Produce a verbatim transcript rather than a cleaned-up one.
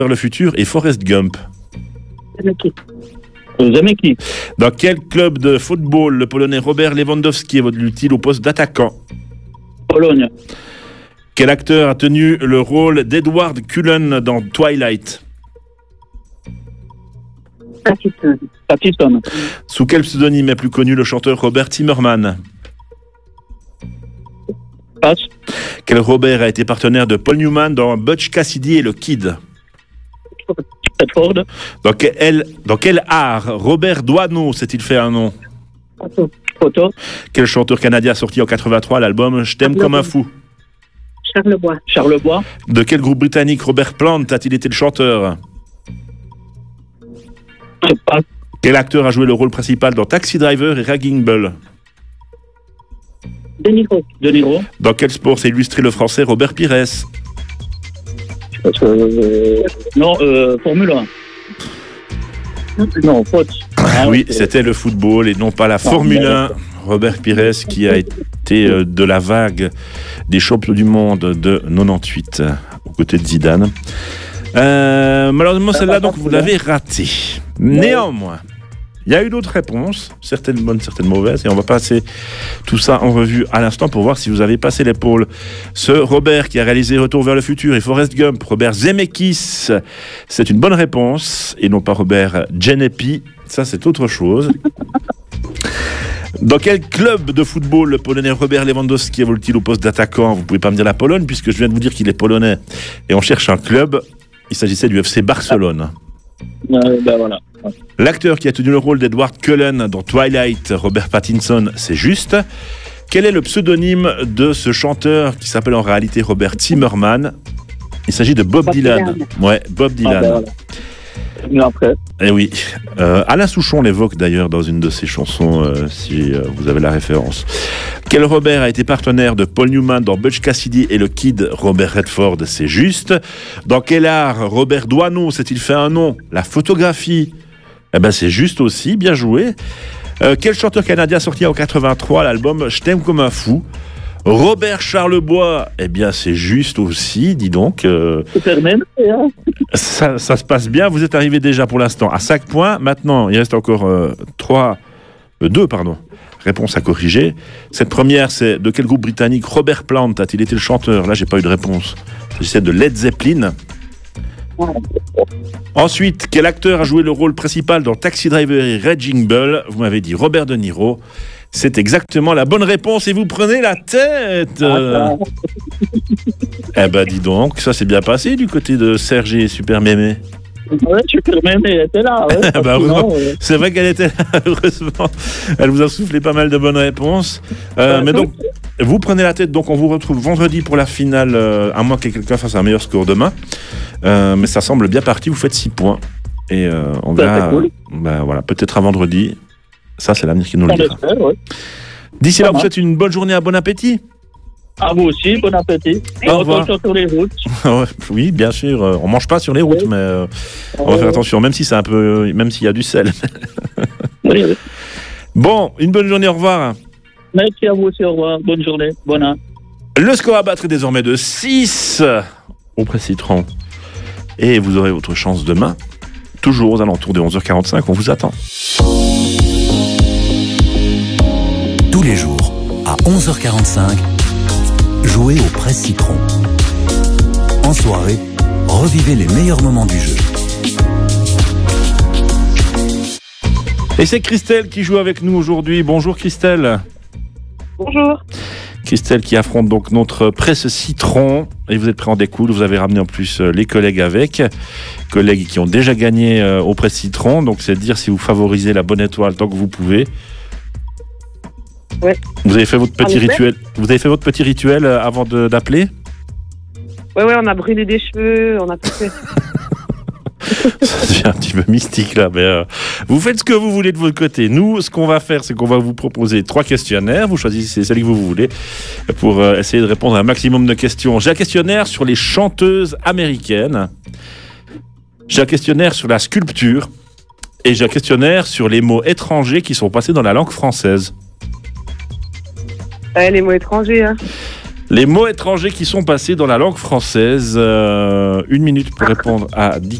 vers le futur et Forrest Gump. Zemeckis. Zemeckis. Dans quel club de football le Polonais Robert Lewandowski évolue-t-il au poste d'attaquant? Pologne. Quel acteur a tenu le rôle d'Edward Cullen dans Twilight? Pattinson. Pattinson. Sous quel pseudonyme est plus connu le chanteur Robert Zimmerman? Passe. Quel Robert a été partenaire de Paul Newman dans Butch Cassidy et le Kid? Redford. Dans quel, dans quel art Robert Doisneau s'est-il fait un nom? Photo. Photo. Quel chanteur canadien a sorti en quatre-vingt-trois l'album Je t'aime comme un fou? Charlebois. Charlebois. De quel groupe britannique Robert Plant a-t-il été le chanteur? Je passe. Quel acteur a joué le rôle principal dans Taxi Driver et Raging Bull? De Niro. De Niro. Dans quel sport s'est illustré le français Robert Pires? Euh, non, euh, Formule un. Non, faute. Ah oui, c'était le football et non pas la Formule un. Robert Pires qui a été euh, de la vague des champions du monde de quatre-vingt-dix-huit euh, aux côtés de Zidane. Euh, malheureusement, celle-là, donc, vous l'avez ratée. Néanmoins, il y a eu d'autres réponses, certaines bonnes, certaines mauvaises, et on va passer tout ça en revue à l'instant pour voir si vous avez passé l'épaule. Ce Robert qui a réalisé Retour vers le futur et Forrest Gump, Robert Zemeckis, c'est une bonne réponse, et non pas Robert Genepi, ça c'est autre chose. Dans quel club de football le Polonais Robert Lewandowski évolue-t-il au poste d'attaquant? Vous ne pouvez pas me dire la Pologne, puisque je viens de vous dire qu'il est polonais, et on cherche un club, il s'agissait du F C Barcelone. Euh, ben voilà. L'acteur qui a tenu le rôle d'Edward Cullen dans Twilight, Robert Pattinson, c'est juste. Quel est le pseudonyme de ce chanteur qui s'appelle en réalité Robert Zimmerman? Il s'agit de Bob, Bob Dylan. Dylan. Ouais, Bob Dylan. Ah, ben voilà. Mieux après. Eh oui. Euh, Alain Souchon l'évoque d'ailleurs dans une de ses chansons, euh, si euh, vous avez la référence. Quel Robert a été partenaire de Paul Newman dans Butch Cassidy et le Kid? Robert Redford, c'est juste. Dans quel art Robert Doisneau s'est-il fait un nom? La photographie. Eh ben c'est juste aussi, bien joué. Euh, quel chanteur canadien a sorti en quatre-vingt-trois l'album Je t'aime comme un fou? Robert Charlebois, eh bien c'est juste aussi, dis donc. Euh, Superman. Hein. ça, ça se passe bien, vous êtes arrivé déjà pour l'instant à cinq points. Maintenant, il reste encore euh, trois, euh, deux pardon, réponses à corriger. Cette première, c'est de quel groupe britannique Robert Plant a-t-il été le chanteur? Là, j'ai pas eu de réponse. Il s'agissait de Led Zeppelin. Ensuite, quel acteur a joué le rôle principal dans Taxi Driver et Raging Bull? Vous m'avez dit Robert De Niro. C'est exactement la bonne réponse et vous prenez la tête. Ah, eh ben dis donc, ça s'est bien passé du côté de Serge et Super Mémé. Ouais, Superman, elle était là. Ouais. bah, heureusement, non, ouais. c'est vrai qu'elle était là, heureusement. Elle vous a soufflé pas mal de bonnes réponses. Euh, bah, mais donc, vous prenez la tête, donc on vous retrouve vendredi pour la finale, euh, à moins que quelqu'un fasse un meilleur score demain. Euh, mais ça semble bien parti, vous faites six points. Et euh, on Ça, verra, cool. bah, voilà, peut-être à vendredi. Ça, c'est l'avenir qui nous le On dira. espère, ouais. D'ici là, Ça vous va. souhaite une bonne journée, à bon appétit. À vous aussi, bon appétit. Au Et on revoir. retourne sur les routes. Ouais, oui, bien sûr. euh, On mange pas sur les routes, Oui. mais euh, on va faire attention, même si c'est un peu, même s'il y a du sel. Oui, oui. Bon, une bonne journée, au revoir. Merci à vous aussi, au revoir. Bonne journée. Bonne année. Le score à battre est désormais de six au Pré-Citron. Et vous aurez votre chance demain, toujours aux alentours de onze heures quarante-cinq. On vous attend. Tous les jours, à onze heures quarante-cinq, jouez au Presse-Citron. En soirée, revivez les meilleurs moments du jeu. Et c'est Christelle qui joue avec nous aujourd'hui. Bonjour Christelle. Bonjour. Christelle qui affronte donc notre Presse-Citron. Et vous êtes prêts à en découdre. Vous avez ramené en plus euh, les collègues avec. Collègues qui ont déjà gagné euh, au Presse-Citron. Donc c'est dire si vous favorisez la bonne étoile tant que vous pouvez. Ouais. Vous avez fait votre petit En effet. rituel. Vous avez fait votre petit rituel euh, avant de- d'appeler. Ouais, ouais, on a brûlé des cheveux, on a tout fait. Ça devient un petit peu mystique là, mais euh, vous faites ce que vous voulez de votre côté. Nous, ce qu'on va faire, c'est qu'on va vous proposer trois questionnaires. Vous choisissez celui que vous voulez pour euh, essayer de répondre à un maximum de questions. J'ai un questionnaire sur les chanteuses américaines. J'ai un questionnaire sur la sculpture. Et j'ai un questionnaire sur les mots étrangers qui sont passés dans la langue française. Ouais, les mots étrangers, hein. Les mots étrangers qui sont passés dans la langue française. Euh, une minute pour répondre à dix